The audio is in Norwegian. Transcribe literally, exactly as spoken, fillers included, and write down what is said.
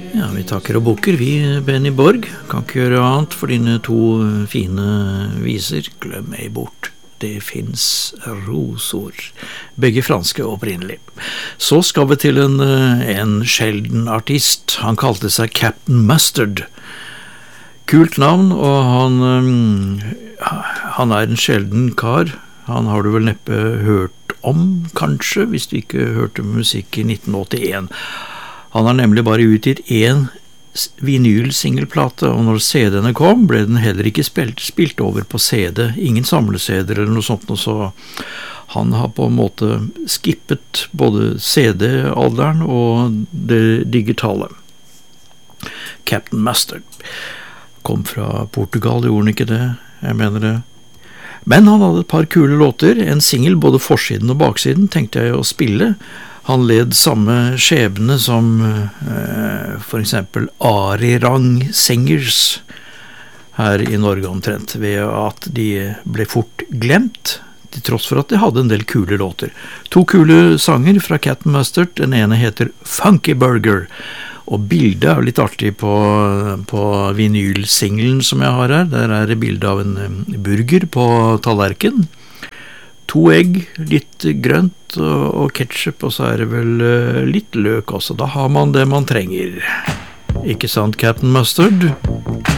Ja, vi takker og bukker, vi, Benny Borg. Kan ikke gjøre annet for dine to fine viser. Glem meg bort. Det finnes rosor. Begge franske opprinnelig. Så skal vi til en, en sjelden artist. Han kalte seg Captain Mustard. Kult navn, og han, han er en sjelden kar. Han har du vel neppe hørt om, kanskje, hvis du ikke hørte musikk i nitten åttien. Han har nemlig bare utgitt én vinyl-singelplate, og når C D-ene kom, ble den heller ikke spilt, spilt over på C D. Ingen samle-C D eller noe sånt, og så han har på en måte skippet både C D-alderen og det digitale. Captain Mustard kom fra Portugal, gjorde han ikke det? Jeg mener det. Men han hadde et par kule låter, en singel, både forsiden og baksiden, tenkte jeg å spille. Han led samme skjebne som eh, for eksempel Arirang Singers her i Norge omtrent, ved at de ble fort glemt, til tross for at de hadde en del kule låter. To kule sanger fra Captain Mustard, den ene heter Funky Burger, og bildet er litt artig på, på vinylsingelen som jeg har her. Der er det bilde av en burger på tallerken. To egg, litt grønt og, og ketchup, og så er det vel uh, litt løk også. Da har man det man trenger. Ikke sant, Captain Mustard?